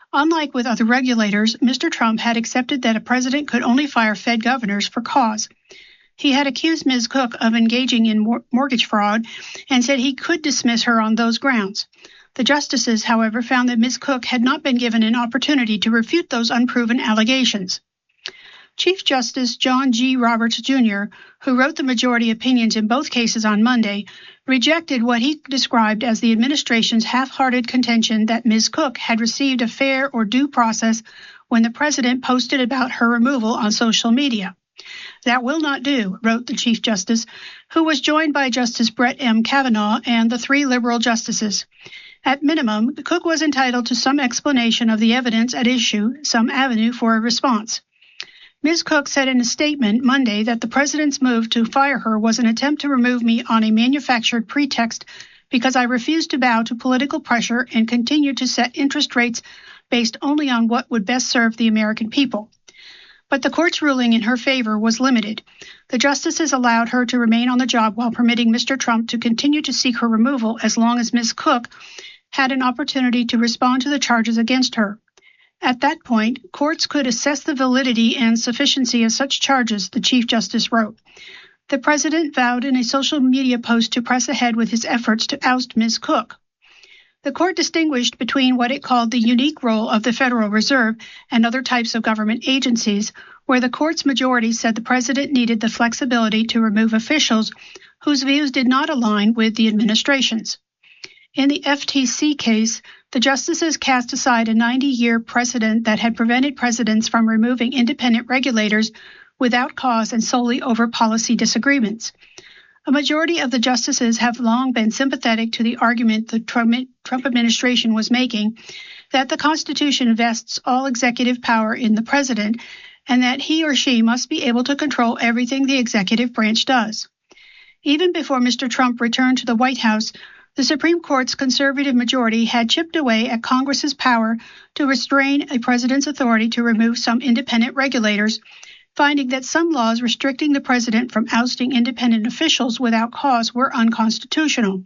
Unlike with other regulators, Mr. Trump had accepted that a president could only fire Fed governors for cause. He had accused Ms. Cook of engaging in mortgage fraud and said he could dismiss her on those grounds. The justices, however, found that Ms. Cook had not been given an opportunity to refute those unproven allegations. Chief Justice John G. Roberts, Jr., who wrote the majority opinions in both cases on Monday, rejected what he described as the administration's half-hearted contention that Ms. Cook had received a fair or due process when the president posted about her removal on social media. That will not do, wrote the Chief Justice, who was joined by Justice Brett M. Kavanaugh and the 3 liberal justices. At minimum, Cook was entitled to some explanation of the evidence at issue, some avenue for a response. Ms. Cook said in a statement Monday that the president's move to fire her was an attempt to remove me on a manufactured pretext because I refused to bow to political pressure and continued to set interest rates based only on what would best serve the American people. But the court's ruling in her favor was limited. The justices allowed her to remain on the job while permitting Mr. Trump to continue to seek her removal as long as Ms. Cook had an opportunity to respond to the charges against her. At that point, courts could assess the validity and sufficiency of such charges, the Chief Justice wrote. The president vowed in a social media post to press ahead with his efforts to oust Ms. Cook. The court distinguished between what it called the unique role of the Federal Reserve and other types of government agencies, where the court's majority said the president needed the flexibility to remove officials whose views did not align with the administration's. In the FTC case, the justices cast aside a 90-year precedent that had prevented presidents from removing independent regulators without cause and solely over policy disagreements. A majority of the justices have long been sympathetic to the argument the Trump administration was making that the Constitution vests all executive power in the president and that he or she must be able to control everything the executive branch does. Even before Mr. Trump returned to the White House, the Supreme Court's conservative majority had chipped away at Congress's power to restrain a president's authority to remove some independent regulators, finding that some laws restricting the president from ousting independent officials without cause were unconstitutional.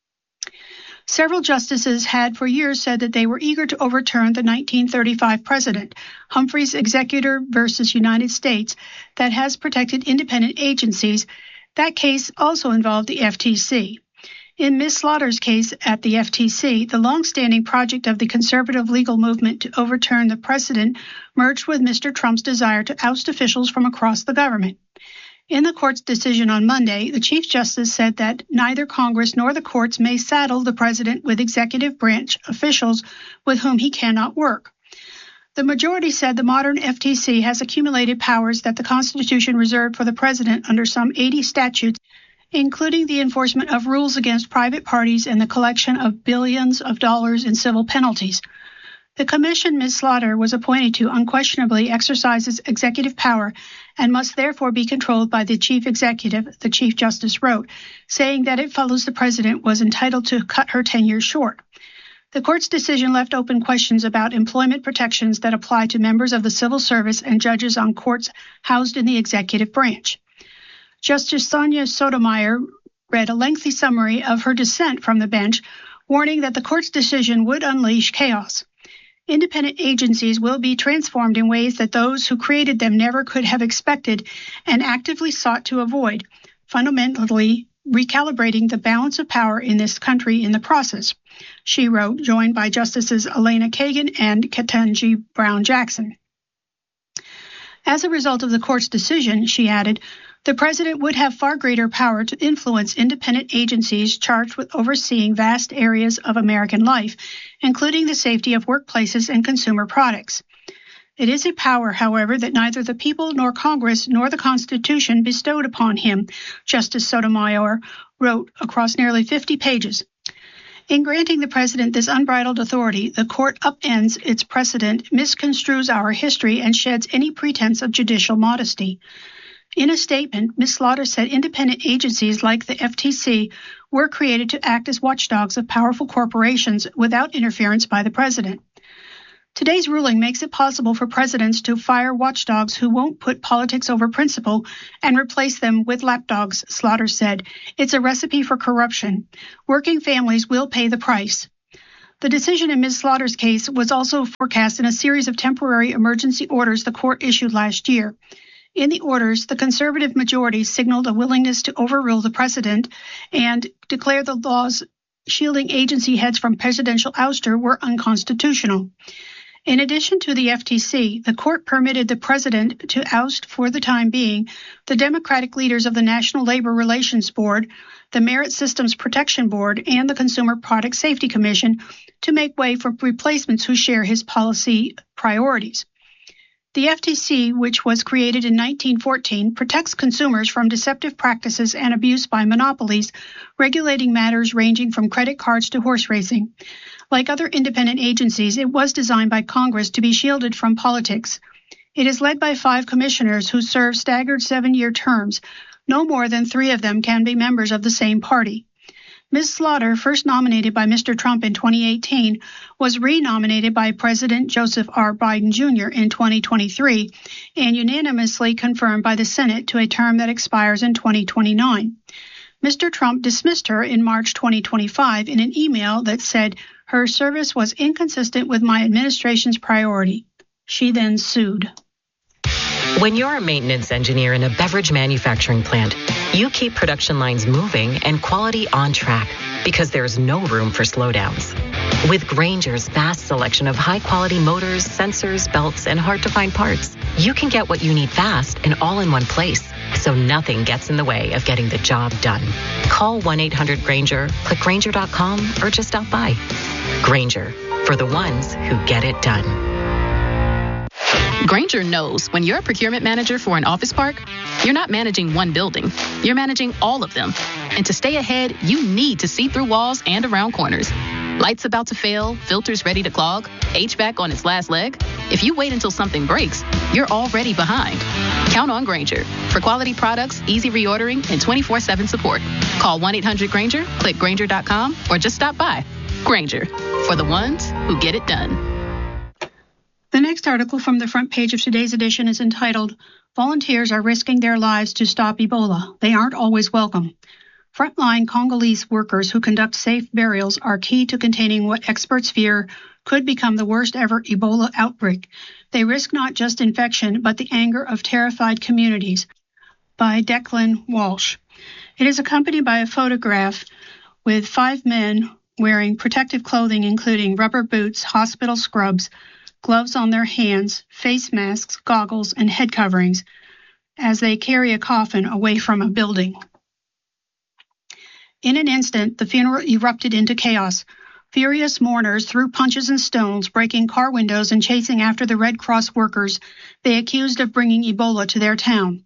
Several justices had for years said that they were eager to overturn the 1935 precedent, Humphrey's Executor versus United States, that has protected independent agencies. That case also involved the FTC. In Ms. Slaughter's case at the FTC, the long-standing project of the conservative legal movement to overturn the precedent merged with Mr. Trump's desire to oust officials from across the government. In the court's decision on Monday, the Chief Justice said that neither Congress nor the courts may saddle the president with executive branch officials with whom he cannot work. The majority said the modern FTC has accumulated powers that the Constitution reserved for the president under some 80 statutes, including the enforcement of rules against private parties and the collection of billions of dollars in civil penalties. The commission Ms. Slaughter was appointed to unquestionably exercises executive power and must therefore be controlled by the chief executive, the Chief Justice wrote, saying that it follows the president was entitled to cut her tenure short. The court's decision left open questions about employment protections that apply to members of the civil service and judges on courts housed in the executive branch. Justice Sonia Sotomayor read a lengthy summary of her dissent from the bench, warning that the court's decision would unleash chaos. Independent agencies will be transformed in ways that those who created them never could have expected and actively sought to avoid, fundamentally recalibrating the balance of power in this country in the process, she wrote, joined by Justices Elena Kagan and Ketanji Brown Jackson. As a result of the court's decision, she added, the president would have far greater power to influence independent agencies charged with overseeing vast areas of American life, including the safety of workplaces and consumer products. It is a power, however, that neither the people nor Congress nor the Constitution bestowed upon him, Justice Sotomayor wrote across nearly 50 pages. In granting the president this unbridled authority, the court upends its precedent, misconstrues our history, and sheds any pretense of judicial modesty. In a statement, Ms. Slaughter said independent agencies like the FTC were created to act as watchdogs of powerful corporations without interference by the president. Today's ruling makes it possible for presidents to fire watchdogs who won't put politics over principle and replace them with lapdogs, Slaughter said. It's a recipe for corruption. Working families will pay the price. The decision in Ms. Slaughter's case was also forecast in a series of temporary emergency orders the court issued last year. In the orders, the conservative majority signaled a willingness to overrule the precedent and declare the laws shielding agency heads from presidential ouster were unconstitutional. In addition to the FTC, the court permitted the president to oust for the time being the Democratic leaders of the National Labor Relations Board, the Merit Systems Protection Board, and the Consumer Product Safety Commission to make way for replacements who share his policy priorities. The FTC, which was created in 1914, protects consumers from deceptive practices and abuse by monopolies, regulating matters ranging from credit cards to horse racing. Like other independent agencies, it was designed by Congress to be shielded from politics. It is led by 5 commissioners who serve staggered 7-year terms. No more than 3 of them can be members of the same party. Ms. Slaughter, first nominated by Mr. Trump in 2018, was re-nominated by President Joseph R. Biden Jr. in 2023 and unanimously confirmed by the Senate to a term that expires in 2029. Mr. Trump dismissed her in March 2025 in an email that said her service was inconsistent with my administration's priority. She then sued. When you're a maintenance engineer in a beverage manufacturing plant, you keep production lines moving and quality on track because there's no room for slowdowns. With Grainger's vast selection of high-quality motors, sensors, belts, and hard-to-find parts, you can get what you need fast and all in one place, so nothing gets in the way of getting the job done. Call 1-800-GRAINGER, click Grainger.com, or just stop by. Grainger, for the ones who get it done. Grainger knows when you're a procurement manager for an office park, you're not managing one building, you're managing all of them. And to stay ahead, you need to see through walls and around corners. Lights about to fail, filters ready to clog, HVAC on its last leg. If you wait until something breaks, you're already behind. Count on Grainger for quality products, easy reordering, and 24/7 support. Call 1-800-GRAINGER, click Grainger.com, or just stop by. Grainger, for the ones who get it done. The next article from the front page of today's edition is entitled, Volunteers are risking their lives to stop Ebola. They aren't always welcome. Frontline Congolese workers who conduct safe burials are key to containing what experts fear could become the worst ever Ebola outbreak. They risk not just infection, but the anger of terrified communities. By Declan Walsh. It is accompanied by a photograph with 5 men wearing protective clothing including rubber boots, hospital scrubs, gloves on their hands, face masks, goggles, and head coverings as they carry a coffin away from a building. In an instant, the funeral erupted into chaos. Furious mourners threw punches and stones, breaking car windows and chasing after the Red Cross workers they accused of bringing Ebola to their town.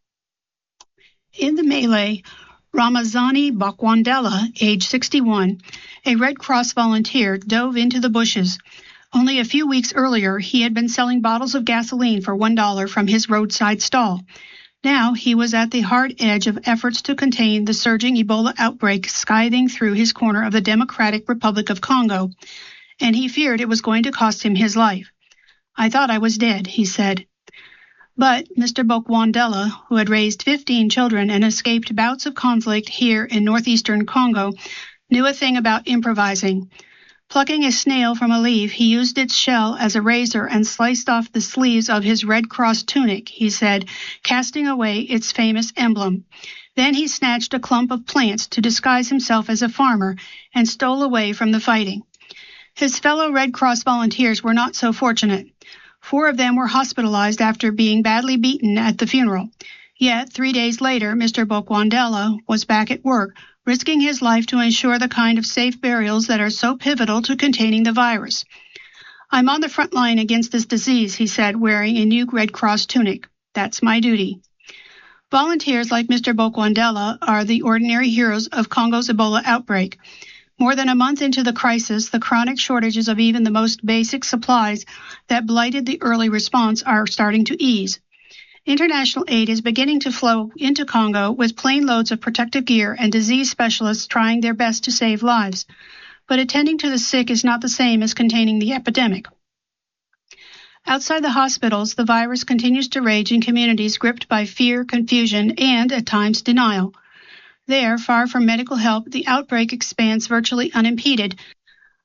In the melee, Ramazani Bakwandela, age 61, a Red Cross volunteer, dove into the bushes. Only a few weeks earlier, he had been selling bottles of gasoline for $1 from his roadside stall. Now he was at the hard edge of efforts to contain the surging Ebola outbreak scything through his corner of the Democratic Republic of Congo, and he feared it was going to cost him his life. I thought I was dead, he said. But Mr. Bokwandela, who had raised 15 children and escaped bouts of conflict here in northeastern Congo, knew a thing about improvising. Plucking a snail from a leaf, he used its shell as a razor and sliced off the sleeves of his Red Cross tunic, he said, casting away its famous emblem. Then he snatched a clump of plants to disguise himself as a farmer and stole away from the fighting. His fellow Red Cross volunteers were not so fortunate. 4 of them were hospitalized after being badly beaten at the funeral. Yet, 3 days later, Mr. Bokwandela was back at work, risking his life to ensure the kind of safe burials that are so pivotal to containing the virus. I'm on the front line against this disease, he said, wearing a new Red Cross tunic. That's my duty. Volunteers like Mr. Bokwandela are the ordinary heroes of Congo's Ebola outbreak. More than a month into the crisis, the chronic shortages of even the most basic supplies that blighted the early response are starting to ease. International aid is beginning to flow into Congo with plane loads of protective gear and disease specialists trying their best to save lives. But attending to the sick is not the same as containing the epidemic. Outside the hospitals, the virus continues to rage in communities gripped by fear, confusion, and, at times, denial. There, far from medical help, the outbreak expands virtually unimpeded.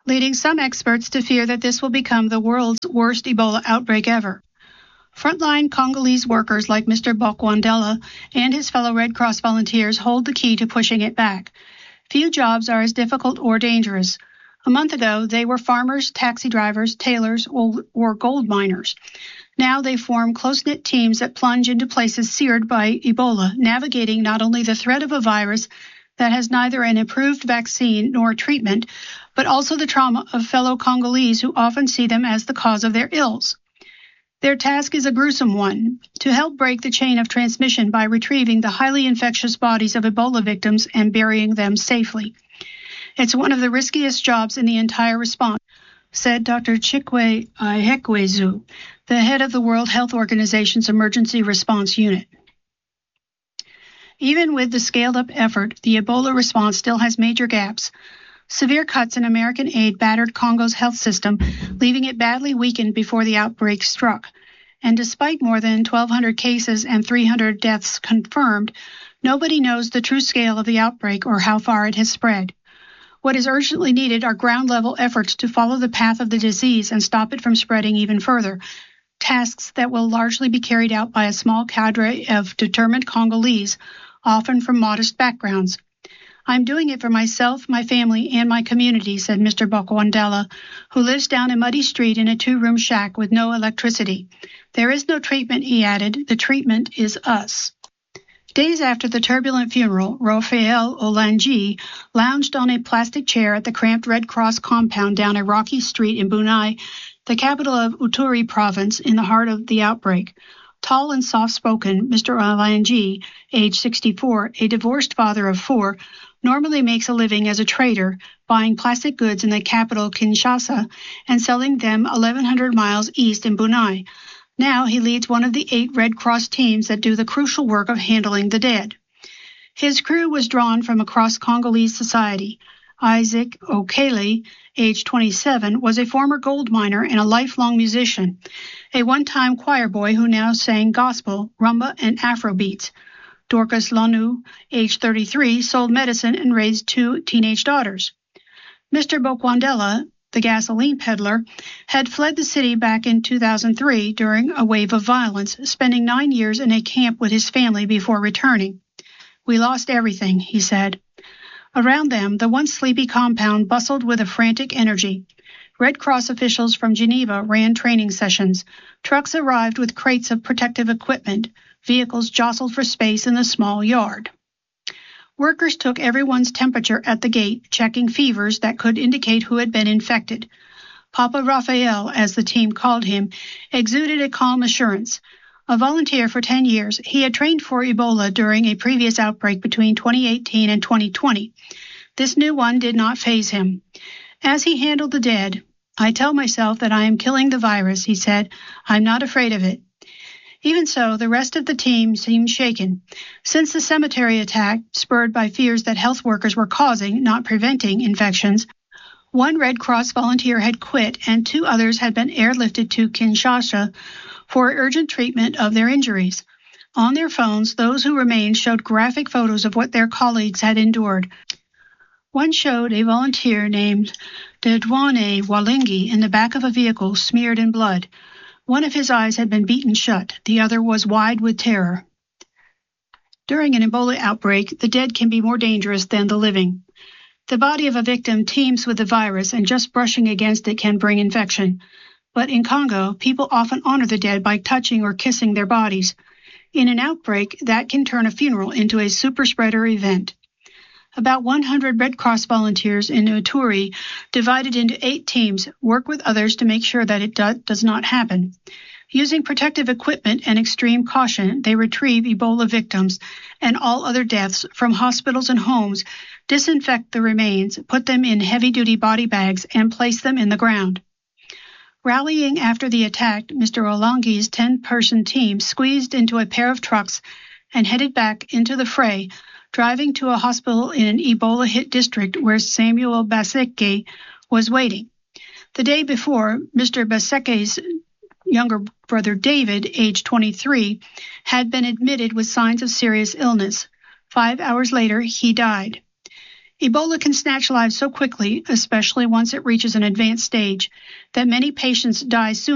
leading some experts to fear that this will become the world's worst Ebola outbreak ever. Frontline Congolese workers like Mr. Bokwandela and his fellow Red Cross volunteers hold the key to pushing it back. Few jobs are as difficult or dangerous. A month ago, they were farmers, taxi drivers, tailors, or gold miners. Now they form close-knit teams that plunge into places seared by Ebola, navigating not only the threat of a virus that has neither an approved vaccine nor treatment, but also the trauma of fellow Congolese who often see them as the cause of their ills. Their task is a gruesome one, to help break the chain of transmission by retrieving the highly infectious bodies of Ebola victims and burying them safely. It's one of the riskiest jobs in the entire response, said Dr. Chikwe Ihekwezu, the head of the World Health Organization's Emergency Response Unit. Even with the scaled-up effort, the Ebola response still has major gaps. Severe cuts in American aid battered Congo's health system, leaving it badly weakened before the outbreak struck. And despite more than 1,200 cases and 300 deaths confirmed, nobody knows the true scale of the outbreak or how far it has spread. What is urgently needed are ground-level efforts to follow the path of the disease and stop it from spreading even further, tasks that will largely be carried out by a small cadre of determined Congolese, often from modest backgrounds. I'm doing it for myself, my family, and my community, said Mr. Bokwandela, who lives down a muddy street in a 2-room shack with no electricity. There is no treatment, he added. The treatment is us. Days after the turbulent funeral, Raphael Olangi lounged on a plastic chair at the cramped Red Cross compound down a rocky street in Bunai, the capital of Ituri province, in the heart of the outbreak. Tall and soft-spoken, Mr. Olangi, age 64, a divorced father of 4, normally makes a living as a trader, buying plastic goods in the capital Kinshasa and selling them 1,100 miles east in Bunai. Now he leads one of the 8 Red Cross teams that do the crucial work of handling the dead. His crew was drawn from across Congolese society. Isaac Okele, age 27, was a former gold miner and a lifelong musician, a one-time choir boy who now sang gospel, rumba, and Afrobeats. Dorcas Lanu, age 33, sold medicine and raised 2 teenage daughters. Mr. Bokwandela, the gasoline peddler, had fled the city back in 2003 during a wave of violence, spending 9 years in a camp with his family before returning. We lost everything, he said. Around them, the once sleepy compound bustled with a frantic energy. Red Cross officials from Geneva ran training sessions. Trucks arrived with crates of protective equipment. Vehicles jostled for space in the small yard. Workers took everyone's temperature at the gate, checking fevers that could indicate who had been infected. Papa Raphael, as the team called him, exuded a calm assurance. A volunteer for 10 years, he had trained for Ebola during a previous outbreak between 2018 and 2020. This new one did not faze him. As he handled the dead, I tell myself that I am killing the virus, he said. I'm not afraid of it. Even so, the rest of the team seemed shaken. Since the cemetery attack, spurred by fears that health workers were causing, not preventing, infections, 1 Red Cross volunteer had quit and 2 others had been airlifted to Kinshasa for urgent treatment of their injuries. On their phones, those who remained showed graphic photos of what their colleagues had endured. One showed a volunteer named Dedwane Walingi in the back of a vehicle smeared in blood. One of his eyes had been beaten shut. The other was wide with terror. During an Ebola outbreak, the dead can be more dangerous than the living. The body of a victim teems with the virus, and just brushing against it can bring infection. But in Congo, people often honor the dead by touching or kissing their bodies. In an outbreak, that can turn a funeral into a super-spreader event. About 100 Red Cross volunteers in Ituri, divided into 8 teams, work with others to make sure that it does not happen. Using protective equipment and extreme caution, they retrieve Ebola victims and all other deaths from hospitals and homes, disinfect the remains, put them in heavy-duty body bags, and place them in the ground. Rallying after the attack, Mr. Olangi's 10-person team squeezed into a pair of trucks and headed back into the fray, driving to a hospital in an Ebola-hit district where Samuel Baseke was waiting. The day before, Mr. Baseke's younger brother David, age 23, had been admitted with signs of serious illness. 5 hours later, he died. Ebola can snatch lives so quickly, especially once it reaches an advanced stage, that many patients die soon